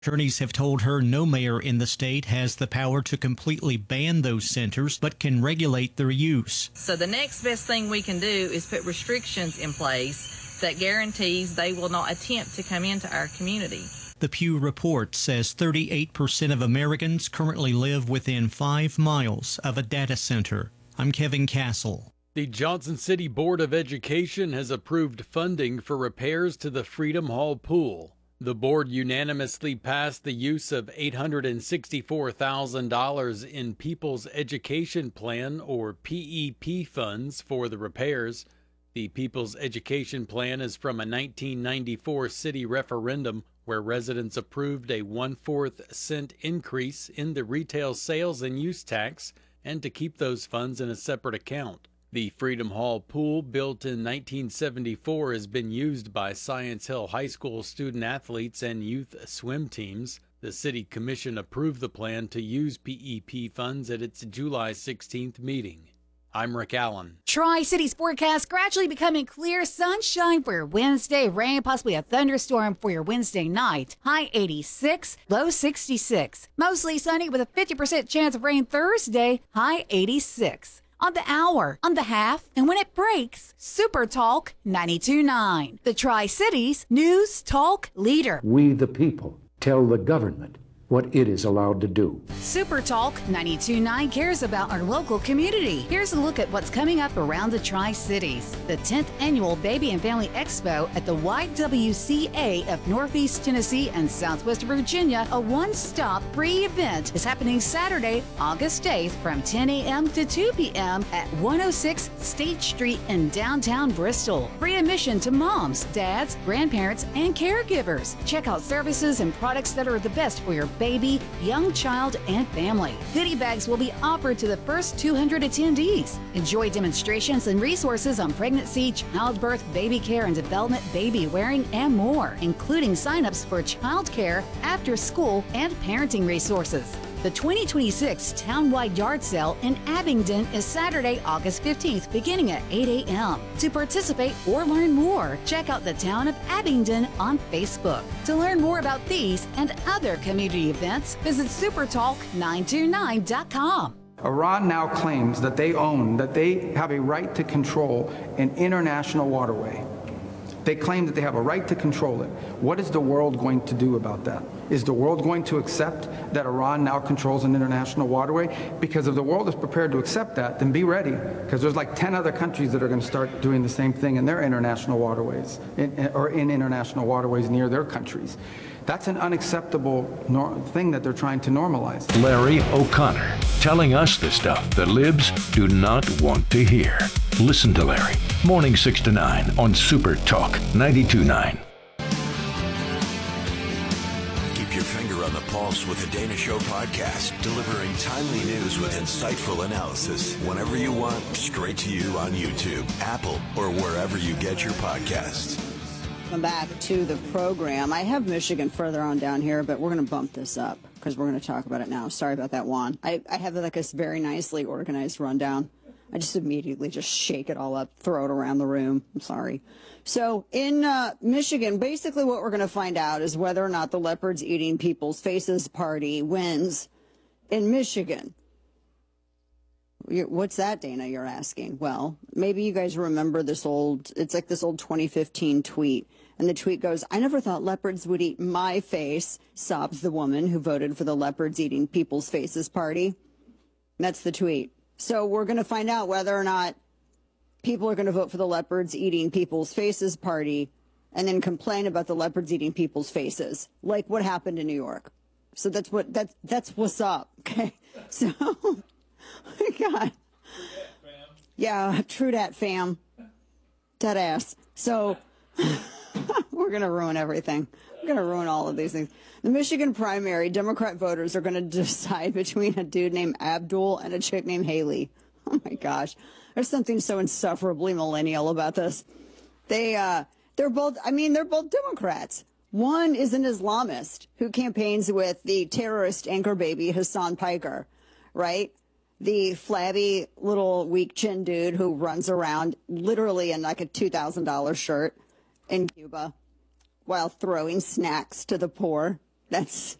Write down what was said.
Attorneys have told her no mayor in the state has the power to completely ban those centers, but can regulate their use. So the next best thing we can do is put restrictions in place that guarantees they will not attempt to come into our community. The Pew report says 38% of Americans currently live within 5 miles of a data center. I'm Kevin Castle. The Johnson City Board of Education has approved funding for repairs to the Freedom Hall pool. The board unanimously passed the use of $864,000 in People's Education Plan, or PEP, funds for the repairs. The People's Education Plan is from a 1994 city referendum where residents approved a 1/4 cent increase in the retail sales and use tax and to keep those funds in a separate account. The Freedom Hall pool, built in 1974, has been used by Science Hill High School student athletes and youth swim teams. The City Commission approved the plan to use PEP funds at its July 16th meeting. I'm Rick Allen. Tri-Cities forecast gradually becoming clear sunshine for your Wednesday. Rain, possibly a thunderstorm for your Wednesday night. High 86, low 66. Mostly sunny with a 50% chance of rain Thursday. High 86. On the hour, on the half, and when it breaks, Super Talk 92.9. The Tri-Cities News Talk Leader. We, the people, tell the government what it is allowed to do. Super Talk 92.9 cares about our local community. Here's a look at what's coming up around the Tri-Cities. The 10th Annual Baby and Family Expo at the YWCA of Northeast Tennessee and Southwest Virginia, a one-stop free event, is happening Saturday, August 8th from 10 a.m. to 2 p.m. at 106 State Street in downtown Bristol. Free admission to moms, dads, grandparents, and caregivers. Check out services and products that are the best for your baby, young child, and family. Goodie bags will be offered to the first 200 attendees. Enjoy demonstrations and resources on pregnancy, childbirth, baby care and development, baby wearing, and more, including signups for child care, after school, and parenting resources. The 2026 Townwide Yard Sale in Abingdon is Saturday, August 15th, beginning at 8 a.m. To participate or learn more, check out the Town of Abingdon on Facebook. To learn more about these and other community events, visit supertalk929.com. Iran now claims that they have a right to control an international waterway. They claim that they have a right to control it. What is the world going to do about that? Is the world going to accept that Iran now controls an international waterway? Because if the world is prepared to accept that, then be ready, because there's like 10 other countries that are going to start doing the same thing in their international waterways, or in international waterways near their countries. That's an unacceptable thing that they're trying to normalize. Larry O'Connor, telling us the stuff the libs do not want to hear. Listen to Larry, morning 6 to 9 on Super Talk 92.9. Keep your finger on the pulse with the Dana Show podcast, delivering timely news with insightful analysis whenever you want, straight to you on YouTube, Apple, or wherever you get your podcasts. Welcome back to the program. I have Michigan further on down here, but we're going to bump this up because we're going to talk about it now. Sorry about that, Juan. I have like a very nicely organized rundown. I just immediately just shake it all up, throw it around the room. I'm sorry. So in Michigan, basically what we're going to find out is whether or not the Leopards Eating People's Faces party wins in Michigan. What's that, Dana, you're asking? Well, maybe you guys remember this it's like this old 2015 tweet. And the tweet goes, "I never thought leopards would eat my face," sobs the woman who voted for the Leopards Eating People's Faces party. And that's the tweet. So we're going to find out whether or not people are going to vote for the Leopards Eating People's Faces party and then complain about the leopards eating people's faces, like what happened in New York. So that's what's up. Okay. So, oh my God. Yeah, true dat, fam. Dead ass. So we're going to ruin everything. We're going to ruin all of these things. The Michigan primary, Democrat voters are going to decide between a dude named Abdul and a chick named Haley. Oh my gosh. There's something so insufferably millennial about this. They're both Democrats. One is an Islamist who campaigns with the terrorist anchor baby Hassan Piker, right? The flabby little weak chin dude who runs around literally in like a $2,000 shirt in Cuba while throwing snacks to the poor. That's